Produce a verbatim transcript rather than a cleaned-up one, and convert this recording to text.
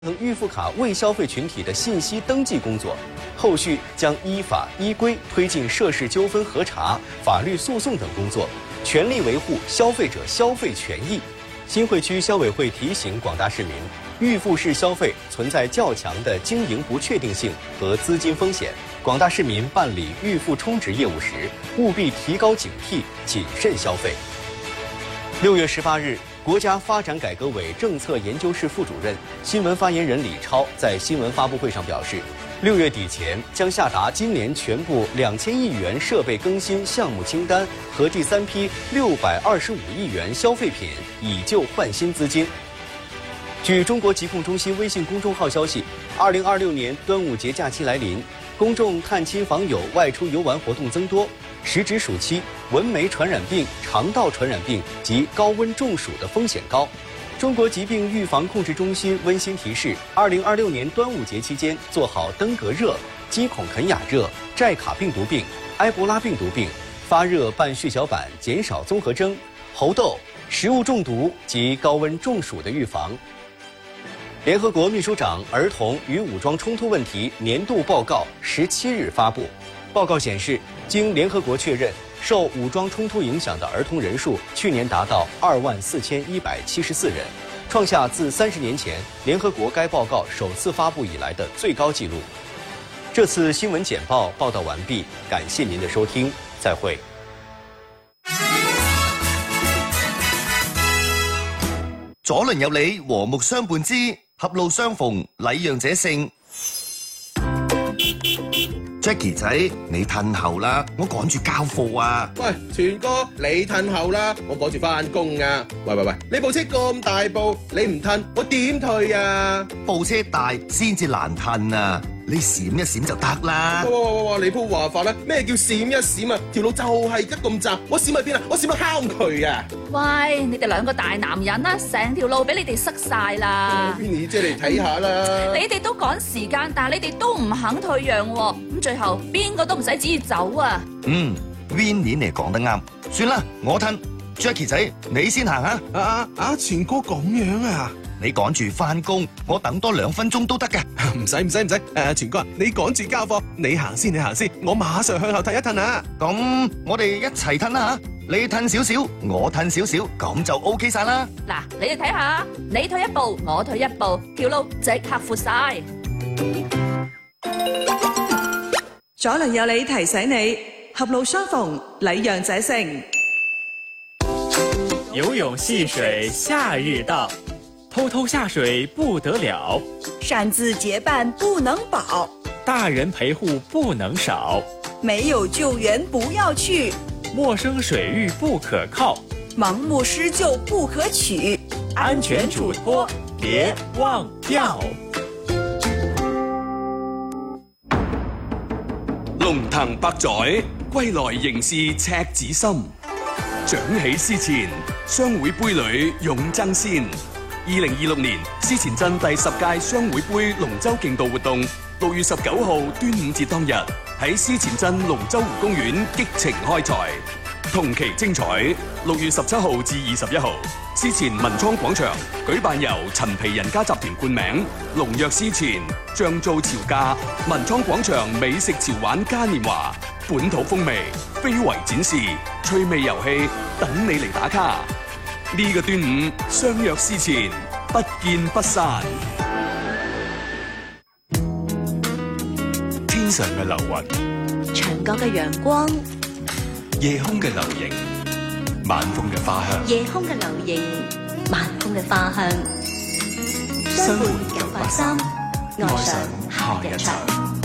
预付卡未消费群体的信息登记工作，后续将依法依规推进涉事纠纷核查、法律诉讼等工作，全力维护消费者消费权益。新会区消委会提醒广大市民，预付式消费存在较强的经营不确定性和资金风险，广大市民办理预付充值业务时，务必提高警惕，谨慎消费。六月十八日。国家发展改革委政策研究室副主任、新闻发言人李超在新闻发布会上表示，六月底前将下达今年全部两千亿元设备更新项目清单和第三批六百二十五亿元消费品以旧换新资金。据中国疾控中心微信公众号消息，二零二六年端午节假期来临，公众探亲访友、外出游玩活动增多。时值暑期，蚊媒传染病、肠道传染病及高温中暑的风险高。中国疾病预防控制中心温馨提示：二零二六年端午节期间，做好登革热、鸡孔肯雅热、寨卡病毒病、埃博拉病毒病、发热伴血小板减少综合征、猴痘、食物中毒及高温中暑的预防。联合国秘书长儿童与武装冲突问题年度报告十七日发布。报告显示，经联合国确认，受武装冲突影响的儿童人数去年达到二万四千一百七十四人，创下自三十年前联合国该报告首次发布以来的最高纪录。这次新闻简报报道完毕，感谢您的收听，再会。 左鄰右里，和睦相伴之，狹路相逢，禮讓者勝。Jackie 仔，你褪後啦，我趕住交貨啊！ 喂，全哥，你褪後啦，我趕住翻工啊！喂喂喂，你部車咁大部，你唔褪，我點退啊？ 部車大先至難褪啊！你閃一閃就得啦。 哇哇哇！你鋪話法啦，咩叫閃一閃啊？條路就係得咁窄，我閃去邊啊？我閃去敲佢啊！ 喂，你哋兩個大男人啦，成條路俾你哋塞晒啦。 Winnie 姐嚟睇下啦。 你哋都趕時間，但係你哋都唔肯退讓喎，咁最後邊個都唔使旨意走啊。 嗯 ，Winnie 你講得啱，算啦，我褪。Jackie 仔，你先行啊！ 啊啊啊！全哥咁樣啊？ 你趕住翻工，我等多兩分鐘都得㗎。 唔使唔使唔使，誒，全哥，你趕住交貨，你行先，你行先，我馬上向後褪一褪啊！ 咁我哋一齊褪啦嚇，你褪少少，我褪少少，咁就 OK 晒啦。 嗱，你哋睇下，你退一步，我退一步，條路即刻闊晒。 左鄰右里提醒你，狹路相逢，禮讓者勝。 游泳戲水夏日到，偷偷下水不得了， 擅自結伴不能保， 大人陪護不能少， 沒有救援不要去， 陌生水域不可靠， 盲目施救不可取， 安全囑託別忘掉。 龍騰百載，歸來仍是赤子心。長起思前，商會杯裏勇爭先。二零二六年思前鎮第十屆商會杯龍舟競渡活動，六月十九號端午節當日喺思前鎮龍舟湖公園激情開賽。同期精彩，六月十七號至二十一號，思前文倉廣場舉辦由陳皮人家集團冠名，龍躍思前，醬造潮價，文倉廣場美食潮玩嘉年華，本土風味非遺展示，趣味遊戲等你嚟打卡。呢個端午相約思前，不見不散。 天上嘅流雲， 牆角嘅陽光， 夜空嘅流螢，晚風嘅花香。 夜空嘅流螢，晚風嘅花香。 生活九八三， 愛上夏日場。